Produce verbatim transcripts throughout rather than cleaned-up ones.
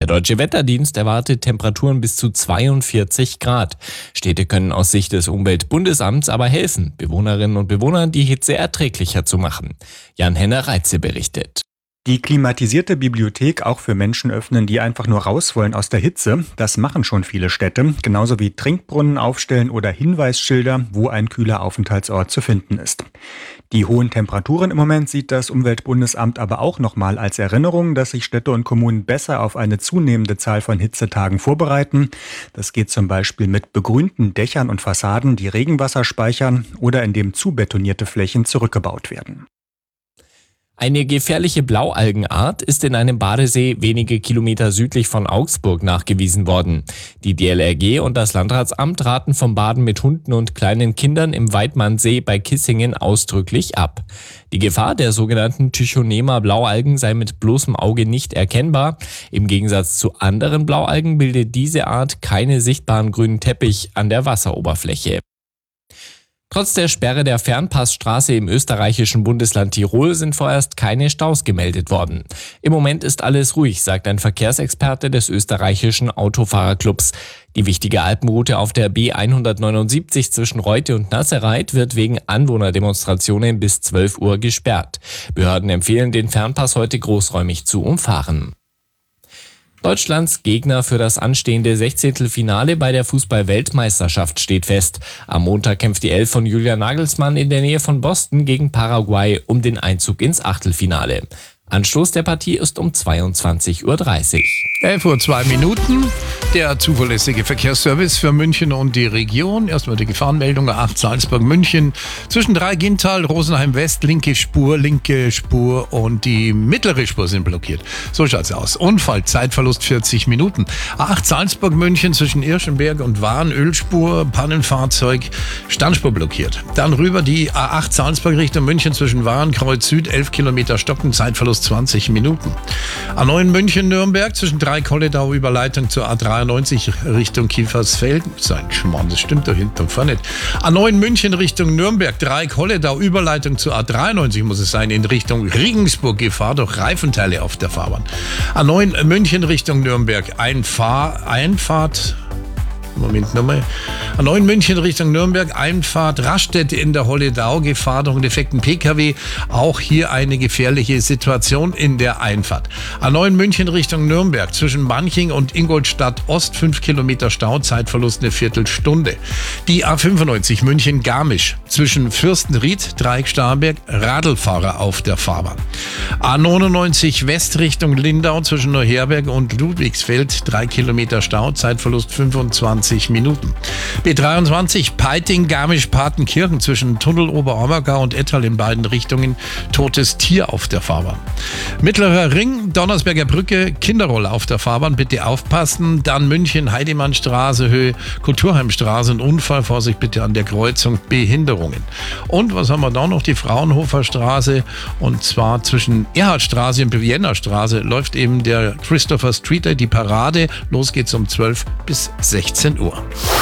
Der Deutsche Wetterdienst erwartet Temperaturen bis zu zweiundvierzig Grad. Städte können aus Sicht des Umweltbundesamts aber helfen, Bewohnerinnen und Bewohnern die Hitze erträglicher zu machen. Jan-Henner-Reitze berichtet. Die klimatisierte Bibliothek auch für Menschen öffnen, die einfach nur raus wollen aus der Hitze. Das machen schon viele Städte. Genauso wie Trinkbrunnen aufstellen oder Hinweisschilder, wo ein kühler Aufenthaltsort zu finden ist. Die hohen Temperaturen im Moment sieht das Umweltbundesamt aber auch nochmal als Erinnerung, dass sich Städte und Kommunen besser auf eine zunehmende Zahl von Hitzetagen vorbereiten. Das geht zum Beispiel mit begrünten Dächern und Fassaden, die Regenwasser speichern oder indem zubetonierte Flächen zurückgebaut werden. Eine gefährliche Blaualgenart ist in einem Badesee wenige Kilometer südlich von Augsburg nachgewiesen worden. Die D L R G und das Landratsamt raten vom Baden mit Hunden und kleinen Kindern im Weidmannsee bei Kissingen ausdrücklich ab. Die Gefahr der sogenannten Tychonema-Blaualgen sei mit bloßem Auge nicht erkennbar. Im Gegensatz zu anderen Blaualgen bildet diese Art keine sichtbaren grünen Teppich an der Wasseroberfläche. Trotz der Sperre der Fernpassstraße im österreichischen Bundesland Tirol sind vorerst keine Staus gemeldet worden. Im Moment ist alles ruhig, sagt ein Verkehrsexperte des österreichischen Autofahrerclubs. Die wichtige Alpenroute auf der B hundertneunundsiebzig zwischen Reute und Nassereit wird wegen Anwohnerdemonstrationen bis zwölf Uhr gesperrt. Behörden empfehlen, den Fernpass heute großräumig zu umfahren. Deutschlands Gegner für das anstehende Sechzehntelfinale bei der Fußball-Weltmeisterschaft steht fest. Am Montag kämpft die Elf von Julian Nagelsmann in der Nähe von Boston gegen Paraguay um den Einzug ins Achtelfinale. Anstoß der Partie ist um zweiundzwanzig Uhr dreißig. elf Uhr zwei Minuten. Der zuverlässige Verkehrsservice für München und die Region. Erstmal die Gefahrenmeldung A acht Salzburg-München. Zwischen Dreigintal, Rosenheim West, linke Spur, linke Spur und die mittlere Spur sind blockiert. So schaut's aus. Unfall, Zeitverlust vierzig Minuten. A acht Salzburg-München zwischen Irschenberg und Wahn, Ölspur, Pannenfahrzeug, Standspur blockiert. Dann rüber die A acht Salzburg Richtung München zwischen Wahn, Kreuz Süd, elf Kilometer Stocken, Zeitverlust zwanzig Minuten. A neun München-Nürnberg zwischen Drei-Kolledau, Überleitung zur A dreiundneunzig Richtung Kiefersfelden. Sein Schmarrn, das stimmt da hinten und vorne nicht. A neun München Richtung Nürnberg, Drei-Kolledau, Überleitung zur A dreiundneunzig muss es sein, in Richtung Regensburg, Gefahr durch Reifenteile auf der Fahrbahn. A neun München Richtung Nürnberg, Einfahr, Einfahrt, Moment nochmal. A neun München Richtung Nürnberg, Einfahrt Raststätte in der Holledau, Gefahr durch einen defekten P K W. Auch hier eine gefährliche Situation in der Einfahrt. A neun München Richtung Nürnberg, zwischen Manching und Ingolstadt Ost, fünf Kilometer Stau, Zeitverlust eine Viertelstunde. Die A fünfundneunzig München Garmisch, zwischen Fürstenried, Dreieck Starnberg, Radlfahrer auf der Fahrbahn. A neunundneunzig West Richtung Lindau, zwischen Neuherberg und Ludwigsfeld, drei Kilometer Stau, Zeitverlust fünfundzwanzig Minuten. B dreiundzwanzig Peiting, Garmisch-Partenkirchen zwischen Tunnel Oberammergau und Ettal in beiden Richtungen, totes Tier auf der Fahrbahn. Mittlerer Ring, Donnersberger Brücke, Kinderrolle auf der Fahrbahn, bitte aufpassen. Dann München, Heidemannstraße, Höhe Kulturheimstraße, ein Unfall, Vorsicht bitte an der Kreuzung, Behinderungen. Und was haben wir da noch? Die Fraunhofer Straße, und zwar zwischen Erhardstraße und Vienna Straße läuft eben der Christopher Street Day, die Parade. Los geht's um zwölf bis sechzehn Uhr.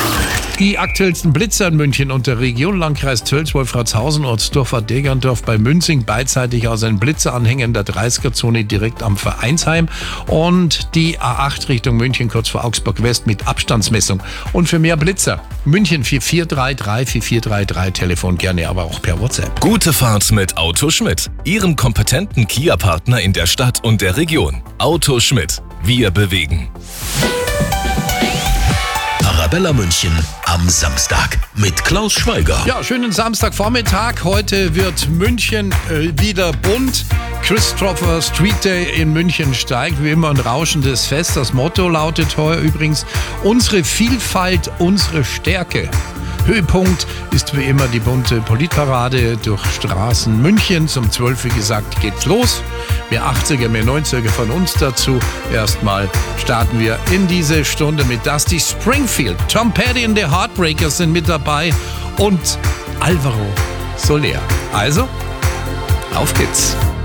Die aktuellsten Blitzer in München und der Region, Landkreis Tölz, Wolfratshausen, Ortsdorfer, Degerndorf bei Münzing, beidseitig aus einem Blitzeranhänger in der dreißiger-Zone direkt am Vereinsheim, und die A acht Richtung München kurz vor Augsburg West mit Abstandsmessung. Und für mehr Blitzer München vier vier drei drei vier vier drei drei, Telefon gerne, aber auch per WhatsApp. Gute Fahrt mit Auto Schmidt, Ihrem kompetenten Kia-Partner in der Stadt und der Region. Auto Schmidt, wir bewegen. Arabella München am Samstag mit Klaus Schweiger. Ja, schönen Samstagvormittag. Heute wird München äh, wieder bunt. Christopher Street Day in München steigt wie immer ein rauschendes Fest. Das Motto lautet heuer übrigens: unsere Vielfalt, unsere Stärke. Höhepunkt ist wie immer die bunte Politparade durch Straßen Münchens. Um zwölf, wie gesagt, geht's los. Mehr achtziger, mehr neunziger von uns dazu. Erstmal starten wir in diese Stunde mit Dusty Springfield. Tom Petty und the Heartbreakers sind mit dabei und Alvaro Soler. Also, auf geht's.